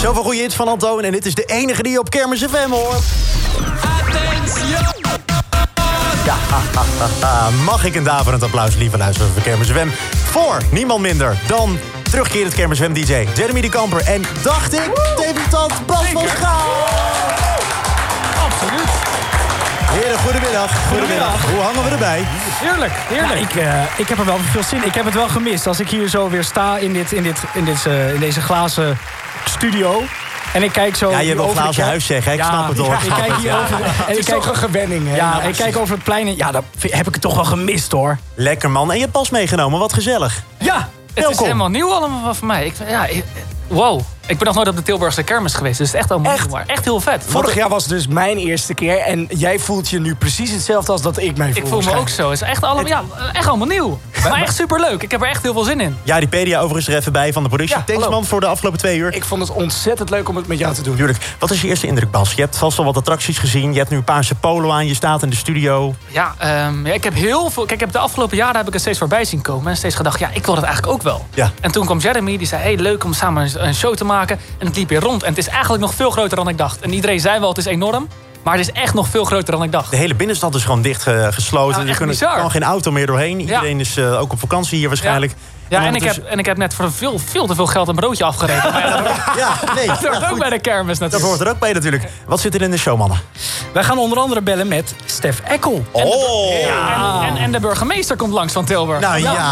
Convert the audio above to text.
Zoveel goede hits van Antoon en dit is de enige die je op Kermis FM hoort. Ja, mag ik een daverend applaus, lieve luisteraars van Kermis FM... voor niemand minder dan terugkerend Kermis FM DJ Jeremy de Kamper en, dacht ik, debutant Bas van Schaal. Absoluut. Heren, goedemiddag. Hoe hangen we erbij? Heerlijk. Ja, ik heb er wel veel zin in. Ik heb het wel gemist als ik hier zo weer sta in deze glazen studio. En ik kijk zo. Ja, je wil glazen huis zeggen, ik snap het hoor. Ik kijk hier over. Het is toch een gewenning, hè? Ja, ik kijk over het plein en ja, dat heb ik het toch wel gemist hoor. Lekker man. En je hebt pas meegenomen, wat gezellig. Ja, het is helemaal nieuw allemaal voor mij. Wow. Ik ben nog nooit op de Tilburgse kermis geweest, dus het is echt allemaal nieuw, maar echt heel vet. Vorig jaar was dus mijn eerste keer en jij voelt je nu precies hetzelfde als dat ik mij voel. Ik voel me ook zo. Het is echt allemaal nieuw. Maar echt superleuk. Ik heb er echt heel veel zin in. Ja, die Pedia overigens er even bij van de productie. Ja, Thanks hallo. man voor de afgelopen 2 uur. Ik vond het ontzettend leuk om het met jou te doen. Tuurlijk. Wat is je eerste indruk, Bas? Je hebt vast al wat attracties gezien. Je hebt nu een paarse polo aan. Je staat in de studio. Ja, ik heb heel veel... Kijk, ik heb de afgelopen jaren heb ik er steeds voorbij zien komen. En steeds gedacht, ja, ik wil dat eigenlijk ook wel. Ja. En toen kwam Jeremy, die zei, hey, leuk om samen een show te maken. En het liep weer rond. En het is eigenlijk nog veel groter dan ik dacht. En iedereen zei wel, het is enorm. Maar het is echt nog veel groter dan ik dacht. De hele binnenstad is gewoon dicht gesloten. Ja, echt er kan geen auto meer doorheen. Ja. Iedereen is ook op vakantie hier waarschijnlijk. Ja, en ik heb net voor veel te veel geld een broodje afgerekend. Dat hoort ook bij de kermis Dat natuurlijk. hoort er ook bij natuurlijk. Wat zit er in de show, mannen? Wij gaan onder andere bellen met Stef Eckel. Oh! En de burgemeester komt langs van Tilburg. Nou ja.